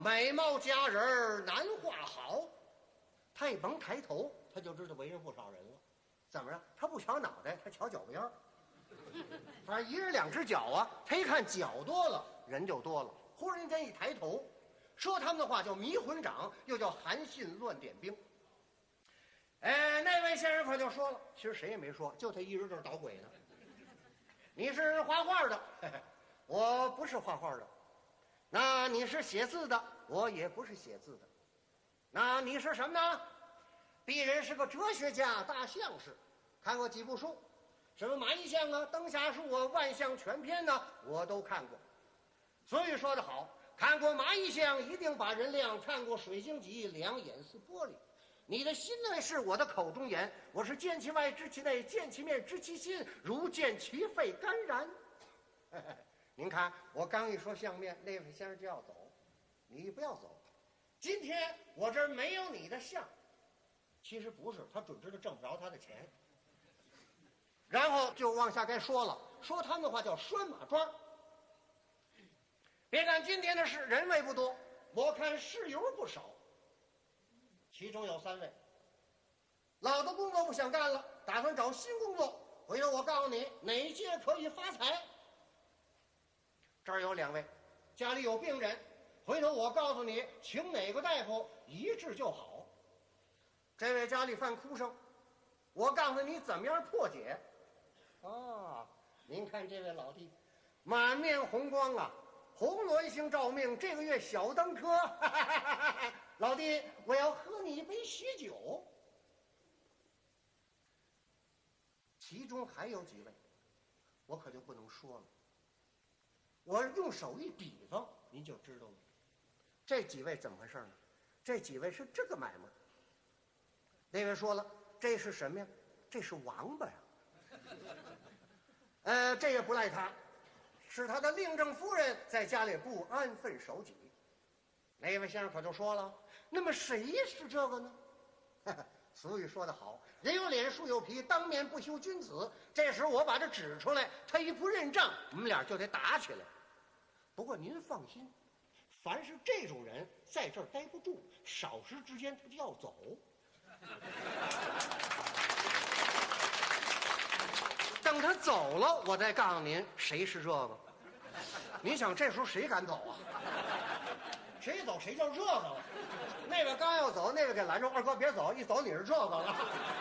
美貌佳人难画好，他一甭抬头，他就知道为人不少人了。怎么着？他不瞧脑袋，他瞧脚边儿。反正一人两只脚啊，他一看脚多了，人就多了。忽然间一抬头，说他们的话叫迷魂掌，又叫韩信乱点兵。那位先生可就说了，其实谁也没说，就他一人这儿捣鬼呢。你是画画的，我不是画画的。那你是写字的，我也不是写字的。那你是什么呢？鄙人是个哲学家、大相士，看过几部书，什么马邑相啊、灯下树啊、万象全篇呢，我都看过。所以说得好，看过马邑相一定把人亮，看过水晶集两眼似玻璃。你的心内是我的口中言，我是见其外知其内，见其面知其心，如见其肺肝然。您看我刚一说相面，那位先生就要走，你不要走，今天我这儿没有你的相。其实不是，他准知道挣不着他的钱。然后就往下该说了，说他们的话叫拴马桩。别看今天的事人位不多，我看事由不少，其中有3位老的工作不想干了，打算找新工作。回头我告诉你哪一届可以发财。这儿有2位家里有病人，回头我告诉你请哪个大夫一治就好。这位家里犯哭声，我告诉你怎么样破解。您看这位老弟满面红光啊，红鸾星照命，这个月小登科。老弟，我要喝你一杯喜酒。其中还有几位我可就不能说了，我用手一比方您就知道了。这几位怎么回事呢？这几位是这个买卖。那位说了，这是什么呀？这是王八呀。这也不赖他，是他的令正夫人在家里不安分守己。那位先生可就说了，那么谁是这个呢？俗语说得好，人有脸树有皮，当面不修君子。这时我把这指出来，他一不认账，我们俩就得打起来。不过您放心，凡是这种人在这儿待不住，少时之间他就要走。等他走了，我再告诉您谁是这个。您想这时候谁敢走啊？谁一走谁就这个了。那位刚要走，那位给拦住，二哥别走，一走你是这个了。